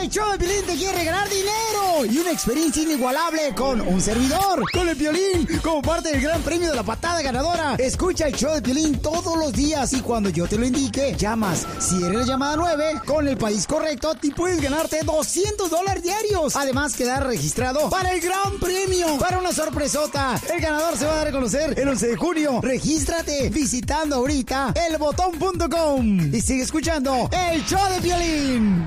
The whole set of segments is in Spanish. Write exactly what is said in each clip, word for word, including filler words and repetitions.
El show de Piolín te quiere ganar dinero y una experiencia inigualable con un servidor, con el Piolín, como parte del gran premio de la patada ganadora. Escucha el show de Piolín todos los días y cuando yo te lo indique, llamas. Si eres la llamada nueve, con el país correcto, te puedes ganarte doscientos dólares diarios. Además, quedar registrado para el gran premio, para una sorpresota. El ganador se va a dar a conocer el once de junio. Regístrate visitando ahorita el botón punto com y sigue escuchando el show de Piolín.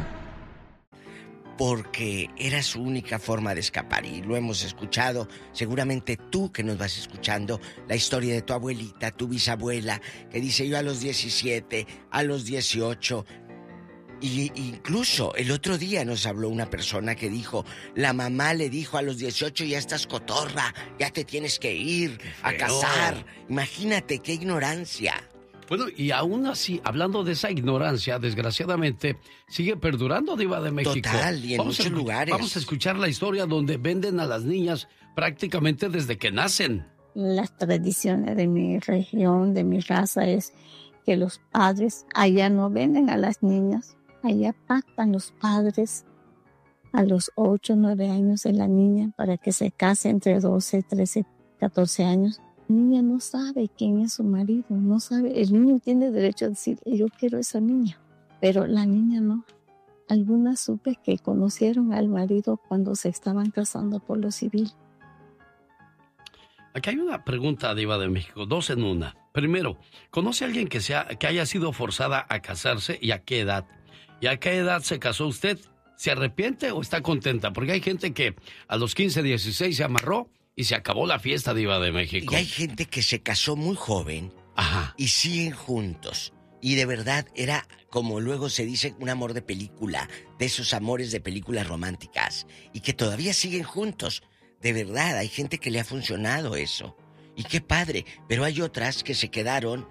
Porque era su única forma de escapar y lo hemos escuchado, seguramente tú que nos vas escuchando, la historia de tu abuelita, tu bisabuela, que dice yo a los diecisiete, a los dieciocho, y incluso el otro día nos habló una persona que dijo, la mamá le dijo a los dieciocho ya estás cotorra, ya te tienes que ir a casar. Imagínate qué ignorancia. Bueno, y aún así, hablando de esa ignorancia, desgraciadamente, sigue perdurando, Diva de México. Total, y en vamos muchos a, lugares. Vamos a escuchar la historia donde venden a las niñas prácticamente desde que nacen. Las tradiciones de mi región, de mi raza, es que los padres allá no venden a las niñas. Allá pactan los padres a los ocho, nueve años de la niña para que se case entre doce, trece, catorce años. La niña no sabe quién es su marido, no sabe. El niño tiene derecho a decir, yo quiero a esa niña, pero la niña no. Algunas supe que conocieron al marido cuando se estaban casando por lo civil. Aquí hay una pregunta, Diva de México, dos en una. Primero, ¿conoce a alguien que, sea, que haya sido forzada a casarse y a qué edad? ¿Y a qué edad se casó usted? ¿Se arrepiente o está contenta? Porque hay gente que a los quince, dieciséis se amarró y se acabó la fiesta, Diva de México. Y hay gente que se casó muy joven. Ajá. Y siguen juntos. Y de verdad era, como luego se dice, un amor de película, de esos amores de películas románticas. Y que todavía siguen juntos. De verdad, hay gente que le ha funcionado eso. Y qué padre. Pero hay otras que se quedaron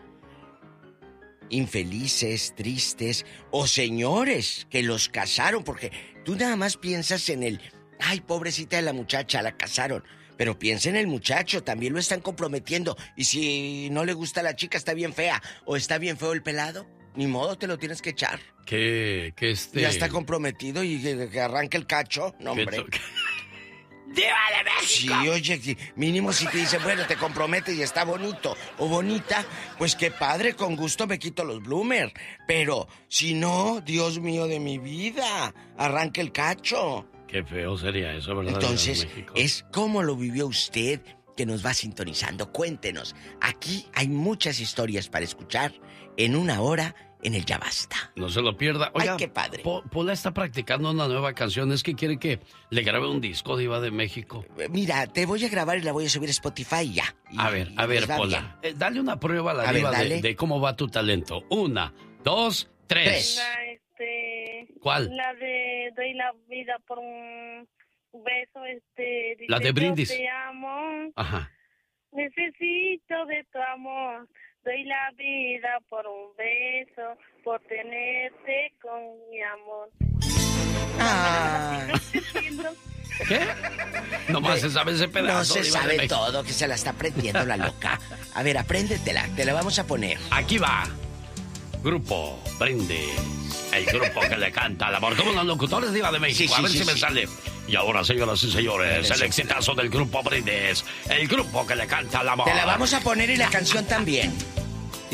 infelices, tristes, o señores que los casaron, porque tú nada más piensas en el, ay, pobrecita de la muchacha, la casaron. Pero piensa en el muchacho, también lo están comprometiendo. Y si no le gusta a la chica, está bien fea, o está bien feo el pelado, ni modo, te lo tienes que echar. Que, que este... Ya está comprometido y que, que arranque el cacho, no, hombre. ¡Diva de México! Sí, oye, mínimo si te dicen, bueno, te comprometes y está bonito o bonita, pues qué padre, con gusto me quito los bloomers. Pero si no, Dios mío de mi vida, arranque el cacho. Qué feo sería eso, ¿verdad? Entonces, es cómo lo vivió usted que nos va sintonizando. Cuéntenos. Aquí hay muchas historias para escuchar en una hora en el Ya Basta. No se lo pierda. Oiga, ay, qué padre. Po- Pola está practicando una nueva canción. Es que quiere que le grabe un disco, Diva de México. Mira, te voy a grabar y la voy a subir a Spotify ya. Y, a ver, a ver, Pola. Eh, dale una prueba a la a Diva ver, de, de cómo va tu talento. Una, dos, tres. La, este, ¿Cuál? La de doy la vida por un beso, este... La de Brindis. Yo te amo. Ajá. Necesito de tu amor. Doy la vida por un beso, por tenerte con mi amor. Ah. ¿Qué? Nomás se sabe ese pedazo. No se Diva de sabe México. todo, que se la está aprendiendo la loca. A ver, apréndetela, te la vamos a poner. Aquí va. Grupo Brindis. El grupo que le canta al amor. Como los locutores, Diva de México. Sí, sí, a ver sí, si me sí. sale. Y ahora, señoras y señores, el exitazo del grupo Brindis. El grupo que le canta al amor. Te la vamos a poner y la canción también.